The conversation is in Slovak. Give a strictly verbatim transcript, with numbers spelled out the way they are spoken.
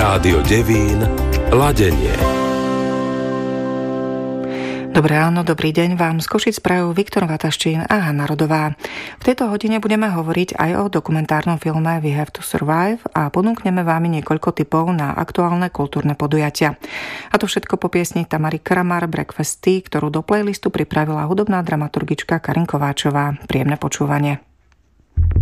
Rádio Devín, Ladenie. Dobré ráno, dobrý deň vám z Košíc prajú Viktor Vataščín a Hanna Rodová. V tejto hodine budeme hovoriť aj o dokumentárnom filme We Have to Survive a ponúkneme vám niekoľko tipov na aktuálne kultúrne podujatia. A to všetko po piesni Tamary Kramar Breakfast Tea, ktorú do playlistu pripravila hudobná dramaturgička Karin Kováčová. Príjemné počúvanie.